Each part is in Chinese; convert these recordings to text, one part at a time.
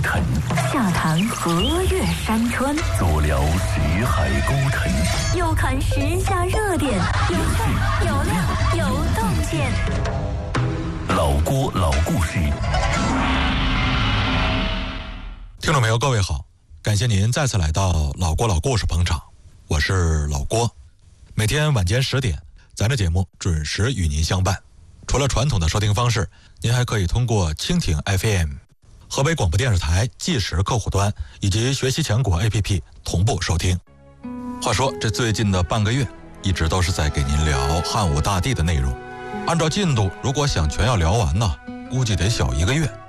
尘， 下谈河岳山川， 足聊西海孤城， 又看时下热点，有趣有料有洞见。 老郭老故事。 听众朋友各位好，感谢您再次来到老郭老故事捧场，我是老郭。每天晚间10点，咱的节目准时与您相伴。除了传统的收听方式，您还可以通过蜻蜓 FM、河北广播电视台即时客户端以及学习强国 APP 同步收听。话说这最近的半个月一直都是在给您聊汉武大帝的内容，按照进度如果想全要聊完呢，估计得小1个月。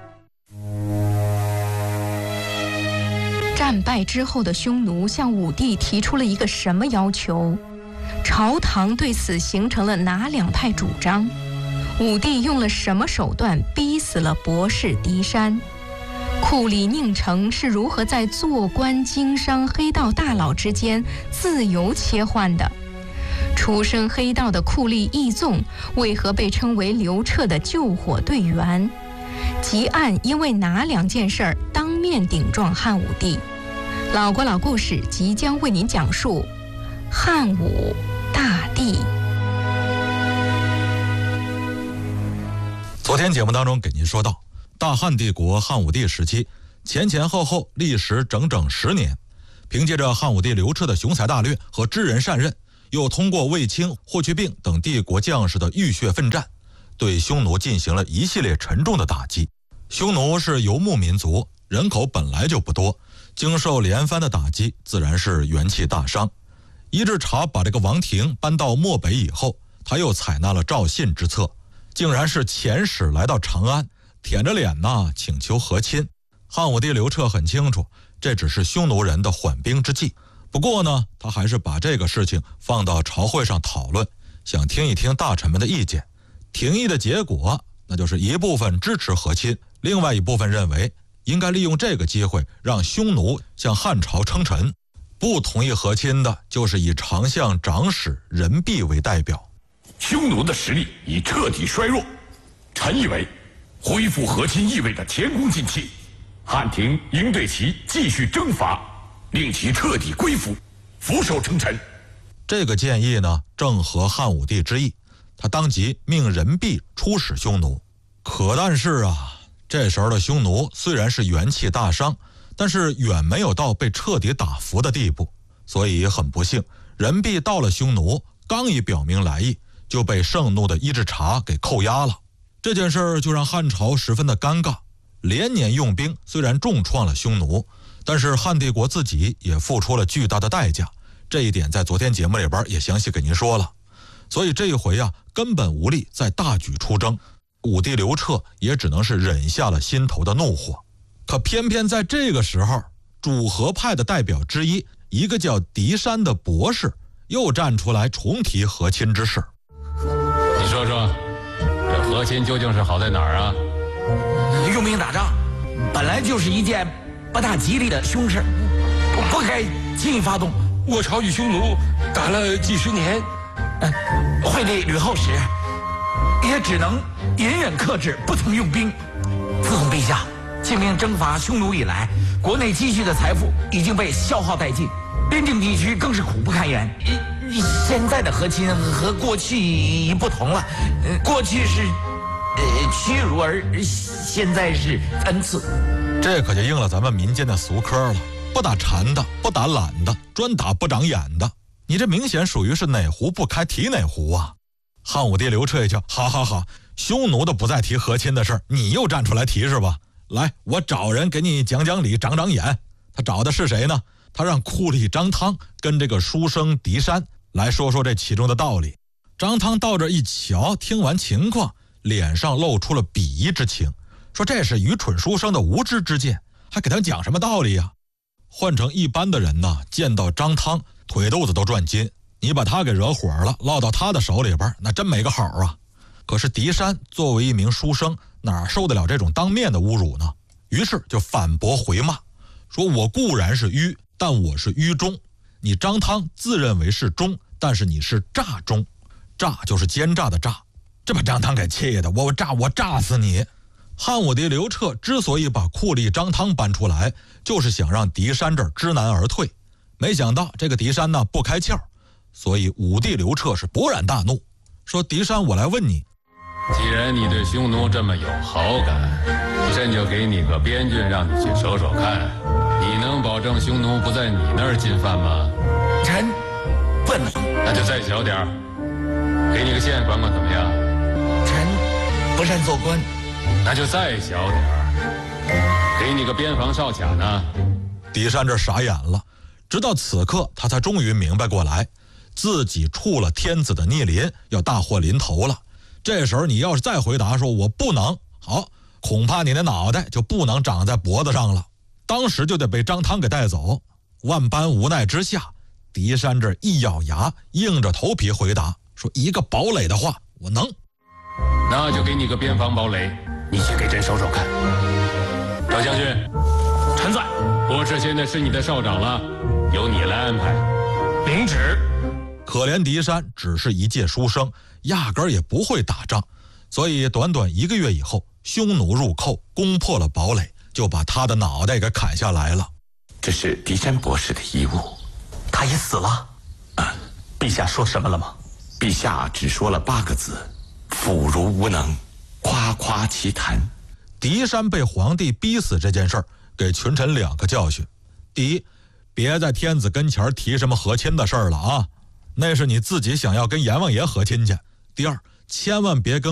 战败之后的匈奴向武帝提出了一个什么要求？朝堂对此形成了哪两派主张？武帝用了什么手段逼死了博士狄山？库里宁城是如何在做官经商黑道大佬之间自由切换的？出身黑道的库利义纵为何被称为刘彻的救火队员？汲黯因为哪2件事儿当面顶撞汉武帝？老郭老故事即将为您讲述汉武大帝。 昨天节目当中给您说到，大汉帝国汉武帝时期前前后后历时整整10年，凭借着汉武帝刘彻的雄才大略和知人善任，又通过卫青、霍去病等帝国将士的浴血奋战，对匈奴进行了一系列沉重的打击。匈奴是游牧民族，人口本来就不多，经受连番的打击，自然是元气大伤。伊稚茶把这个王庭搬到漠北以后，他又采纳了赵信之策，竟然是遣使来到长安，舔着脸请求和亲。汉武帝刘彻很清楚，这只是匈奴人的缓兵之计。不过呢，他还是把这个事情放到朝会上讨论，想听一听大臣们的意见。廷议的结果，那就是一部分支持和亲，另外一部分认为应该利用这个机会让匈奴向汉朝称臣。不同意和亲的，就是以长相长史任弼为代表。 匈奴的实力已彻底衰弱，臣以为恢复和亲意味着前功尽弃，汉廷应对其继续征伐，令其彻底归服，俯首称臣。 这个建议呢，正合汉武帝之意，他当即命任弼出使匈奴。可但是这时候的匈奴虽然是元气大伤，但是远没有到被彻底打服的地步，所以很不幸，任弼到了匈奴，刚一表明来意，就被盛怒的伊稚茶给扣押了。这件事就让汉朝十分的尴尬，连年用兵虽然重创了匈奴，但是汉帝国自己也付出了巨大的代价，这一点在昨天节目里边也详细给您说了。所以这一回根本无力再大举出征，武帝刘彻也只能是忍下了心头的怒火。可偏偏在这个时候，主和派的代表之一，一个叫狄山的博士又站出来重提和亲之事。 你说说，这和亲究竟是好在哪儿啊？ 用兵打仗本来就是一件不大吉利的凶事，不该轻易发动。 我朝与匈奴打了几十年， 惠帝吕后时也只能隐忍克制，不曾用兵。自从陛下亲兵征伐匈奴以来，国内积蓄的财富已经被消耗殆尽，边境地区更是苦不堪言。现在的和亲和过去已不同了，过去是屈辱，而现在是恩赐。 这可就应了咱们民间的俗科了，不打馋的，不打懒的，专打不长眼的。你这明显属于是哪壶不开提哪壶啊！汉武帝刘彻一瞧，好，匈奴的不再提和亲的事儿，你又站出来提是吧？来，我找人给你讲讲理，长长眼。他找的是谁呢？他让库吏张汤跟这个书生狄山来说说这其中的道理。张汤到这一瞧，听完情况，脸上露出了鄙夷之情，说这是愚蠢书生的无知之见，还给他讲什么道理呀？换成一般的人见到张汤腿肚子都转筋，你把他给惹火了，落到他的手里边，那真没个好啊。可是狄山作为一名书生，哪受得了这种当面的侮辱呢？于是就反驳回骂，说我固然是愚，但我是愚忠。你张汤自认为是忠，但是你是诈忠，诈就是奸诈的诈。这把张汤给气的，我炸死你！ 汉武帝刘彻之所以把酷吏张汤搬出来，就是想让狄山这儿知难而退。没想到这个狄山呢不开窍，所以武帝刘彻是勃然大怒，说狄山，我来问你， 既然你对匈奴这么有好感，朕就给你个边郡让你去守守看，你能保证匈奴不在你那儿进犯吗？ 臣不能。 那就再小点儿，给你个县管管怎么样？ 臣不善做官。 那就再小点儿，给你个边防哨卡呢？ 狄山这傻眼了，直到此刻他才终于明白过来，自己触了天子的逆鳞，要大祸临头了。这时候你要是再回答说我不能，好，恐怕你的脑袋就不能长在脖子上了，当时就得被张汤给带走。万般无奈之下，狄山这一咬牙，硬着头皮回答说，一个堡垒的话我能。 那就给你个边防堡垒，你去给朕守守看。赵将军， 臣在。 博士现在是你的少长了，由你来安排。 领旨。 可怜狄山只是一介书生，压根儿也不会打仗，所以短短1个月以后，匈奴入寇，攻破了堡垒，就把他的脑袋给砍下来了。 这是狄山博士的遗物。 他已死了。陛下说什么了吗？ 陛下只说了8个字：妇孺无能，夸夸其谈。 狄山被皇帝逼死这件事儿，给群臣2个教训。第一，别在天子跟前提什么和亲的事儿了啊，那是你自己想要跟阎王爷和亲去。第二，千万别跟